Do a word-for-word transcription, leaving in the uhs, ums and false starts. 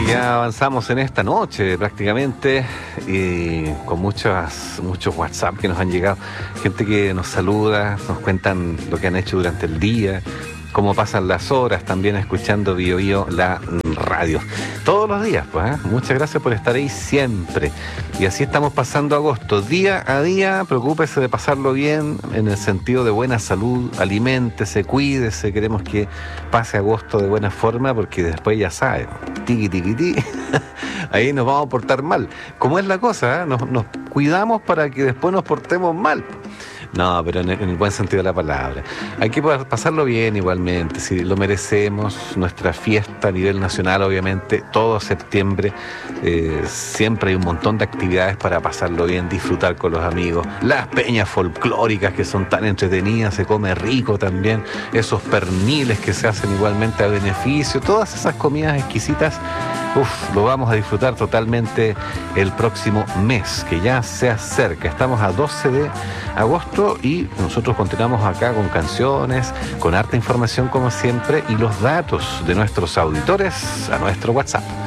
Y ya avanzamos en esta noche prácticamente y con muchas, muchos WhatsApp que nos han llegado, gente que nos saluda, nos cuentan lo que han hecho durante el día, cómo pasan las horas también escuchando Bio Bio, la radio. Todos los días, pues, ¿eh? Muchas gracias por estar ahí siempre. Y así estamos pasando agosto, día a día. Preocúpese de pasarlo bien en el sentido de buena salud, aliméntese, cuídese. Queremos que pase agosto de buena forma porque después ya sabe, tiqui tiqui tiqui, ahí nos vamos a portar mal. ¿Cómo es la cosa? ¿eh? Nos, nos cuidamos para que después nos portemos mal. No, pero en el, en el buen sentido de la palabra. Hay que pasarlo bien igualmente, si lo merecemos. Nuestra fiesta a nivel nacional, obviamente, todo septiembre, eh, siempre hay un montón de actividades para pasarlo bien, disfrutar con los amigos. Las peñas folclóricas que son tan entretenidas, se come rico también. Esos perniles que se hacen igualmente a beneficio, todas esas comidas exquisitas. Uf, lo vamos a disfrutar totalmente el próximo mes, que ya se acerca. Estamos a doce de agosto y nosotros continuamos acá con canciones, con harta información como siempre y los datos de nuestros auditores a nuestro WhatsApp.